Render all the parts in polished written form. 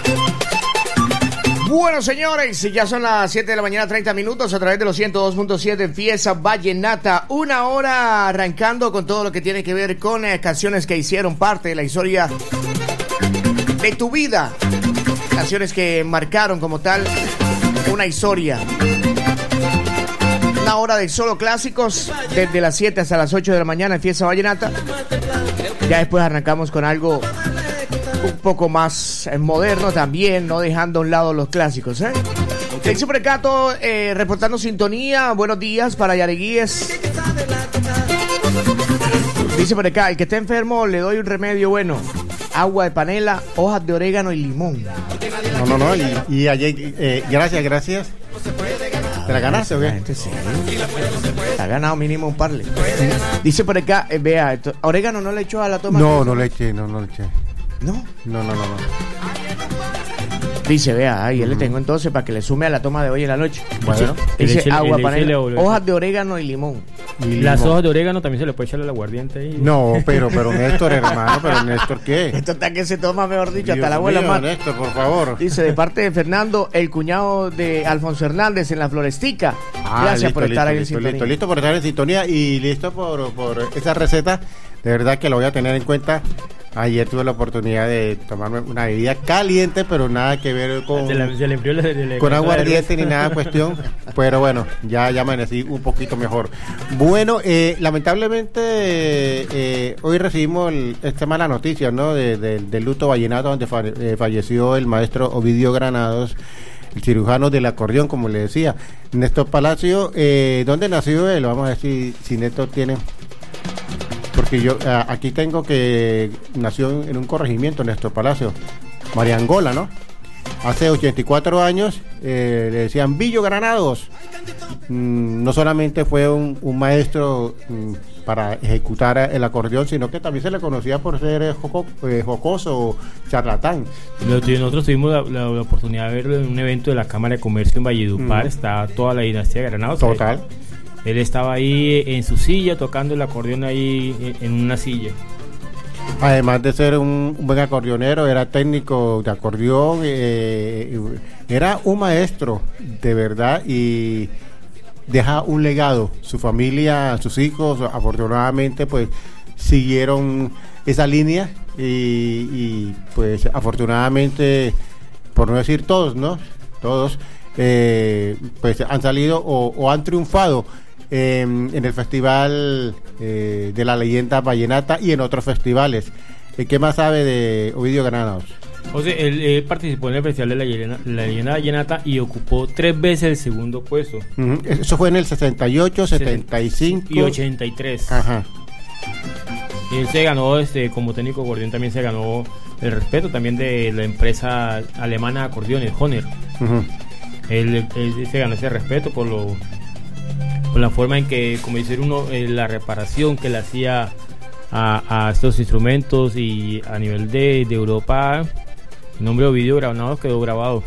Bueno, señores, ya son las 7 de la mañana, 30 minutos, a través de los 102.7 en Fiesta Vallenata. Una hora arrancando con todo lo que tiene que ver con canciones que hicieron parte de la historia de tu vida. Canciones que marcaron como tal una historia. Una hora de solo clásicos, desde las 7 hasta las 8 de la mañana en Fiesta Vallenata. Ya después arrancamos con algo un poco más moderno también, no dejando a un lado los clásicos, ¿eh? Okay. Dice por acá todo, reportando sintonía. Buenos días para Yareguíes. Dice por acá, el que esté enfermo le doy un remedio bueno: agua de panela, hojas de orégano y limón. No, y ayer, gracias. ¿Te la ganaste o qué? Sí. Te ha ganado mínimo un parle. Dice por acá, vea, orégano no le echó a la toma. No le eché. ¿No? No. Dice, vea, ahí le tengo entonces para que le sume a la toma de hoy en la noche. Bueno, dice agua, panela, hojas de orégano y limón. Las hojas de orégano también se le puede echar al aguardiente ahí. No, pero Néstor, hermano, Néstor, ¿qué? Esto está que se toma, mejor dicho, hasta la abuela más. Néstor, por favor. Dice, de parte de Fernando, el cuñado de Alfonso Hernández en la Florestica. Gracias por estar ahí en sintonía. Listo por estar en sintonía y listo por esa receta. De verdad que lo voy a tener en cuenta. Ayer tuve la oportunidad de tomarme una bebida caliente, pero nada que ver con aguardiente ni nada cuestión. Pero bueno, ya amanecí un poquito mejor. Bueno, lamentablemente hoy recibimos esta mala noticia, ¿no? Del luto vallenato, donde falleció el maestro Ovidio Granados, el cirujano del acordeón, como le decía. Néstor Palacio, ¿dónde nació él? Vamos a ver si Néstor tiene... Porque yo aquí tengo que nació en un corregimiento, Néstor Palacio, Mariangola, ¿no? Hace 84 años, le decían Villo Granados. No solamente fue un maestro para ejecutar el acordeón, sino que también se le conocía por ser jocoso o charlatán. Nosotros tuvimos la oportunidad de verlo en un evento de la Cámara de Comercio en Valledupar. Está toda la dinastía de Granados. Total. Él estaba ahí en su silla tocando el acordeón ahí en una silla. Además de ser un buen acordeonero, era técnico de acordeón, era un maestro de verdad y deja un legado. Su familia, sus hijos, afortunadamente, pues siguieron esa línea y pues afortunadamente, por no decir todos, ¿no? Todos, pues han salido o han triunfado en el Festival de la Leyenda Vallenata y en otros festivales. ¿Qué más sabe de Ovidio Granados? O sea, él participó en el Festival de la Leyenda Vallenata y ocupó 3 veces el segundo puesto. Eso fue en el 68, 75 y 83. Ajá. Y él se ganó, como técnico de acordeón, también se ganó el respeto también de la empresa alemana de acordeones, Hohner. Él se ganó ese respeto por la forma en que, como dice uno, la reparación que le hacía a estos instrumentos, y a nivel de Europa, el nombre de Ovidio Granados quedó grabado.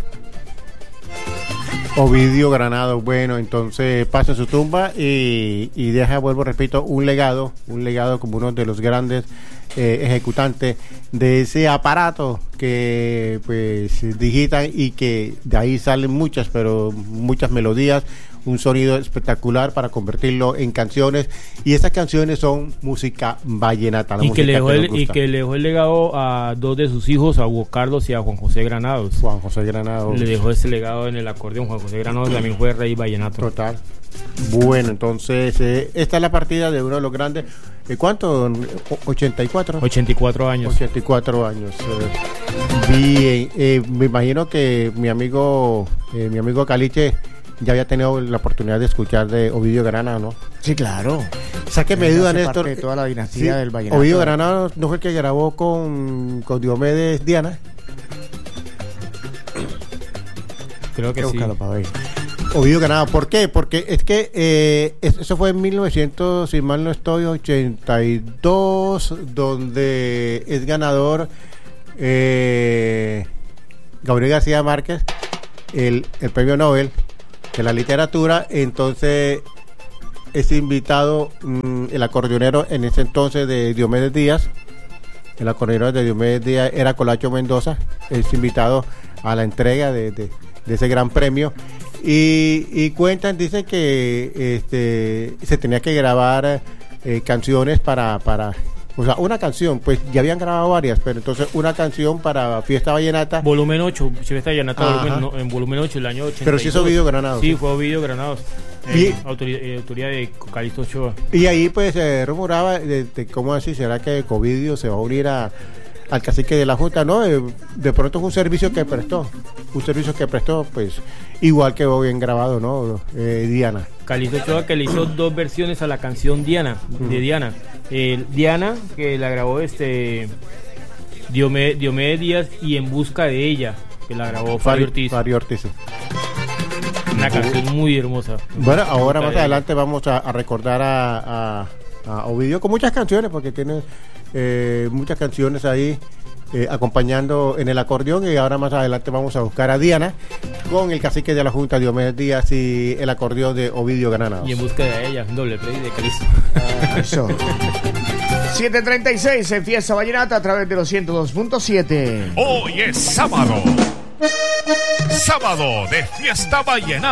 Ovidio Granados, bueno, entonces pasa en su tumba y deja, repito, un legado como uno de los grandes ejecutantes de ese aparato que pues digitan y que de ahí salen muchas melodías, un sonido espectacular para convertirlo en canciones, y esas canciones son música vallenata, y que le dejó el legado a 2 de sus hijos, a Hugo Carlos y a Juan José Granados. Le dejó ese legado en el acordeón. Juan José Granados también fue rey vallenato. Total. Bueno, entonces esta es la partida de uno de los grandes. ¿Cuánto? 84 años. 84 años. Bien, me imagino que mi amigo Caliche ya había tenido la oportunidad de escuchar de Ovidio Granados, ¿no? Sí, claro. Sáqueme duda, Néstor. De toda la dinastía del vallenato. Ovidio Granados no fue el que grabó con Diomedes Diana. Creo que sí. Búscalo para ver. Ovidio Granados, ¿por qué? Porque es que eso fue en 1900, si mal no estoy, 82, donde es ganador Gabriel García Márquez, el premio Nobel de la literatura. Entonces es invitado el acordeonero en ese entonces de Diomedes Díaz. El acordeonero de Diomedes Díaz era Colacho Mendoza. Es invitado a la entrega de ese gran premio. Y cuentan, dicen que se tenía que grabar canciones para o sea, una canción, pues ya habían grabado varias, pero entonces una canción para Fiesta Vallenata. Volumen 8, Fiesta Vallenata en volumen 8, el año 82. Pero sí hizo Ovidio Granados. Sí, fue Ovidio Granados. Autoría de Calixto Ochoa. Y ahí pues se rumoraba de cómo así, ¿será que Ovidio se va a unir al cacique de la Junta? No, de pronto es un servicio que prestó, pues igual quedó bien grabado, ¿no? Diana. Calixto Ochoa, que le hizo 2 versiones a la canción Diana, de Diana. Diana, que la grabó Diomedes Díaz, y En busca de ella, que la grabó Fabio Ortiz. Sí. Una canción muy hermosa. Bueno, ahora más adelante vamos a recordar a Ovidio con muchas canciones, porque tiene muchas canciones ahí acompañando en el acordeón, y ahora más adelante vamos a buscar a Diana con el cacique de la Junta, Diomedes Díaz, y el acordeón de Ovidio Granados. Y En busca de ella, un doble play de Calixto. Eso. 7:36 en Fiesta Vallenata a través de los 102.7. Hoy es sábado. Sábado de Fiesta Vallenata.